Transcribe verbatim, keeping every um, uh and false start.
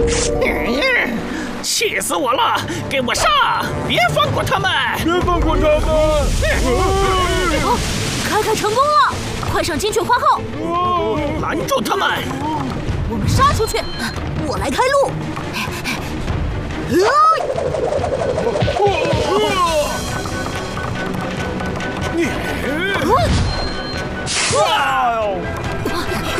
嗯，气死我了！给我上！别放过他们！ 别放过他们！ 哦，凯凯成功了！快上金雀花号！ 拦住他们！ 我们杀出去！我来开路！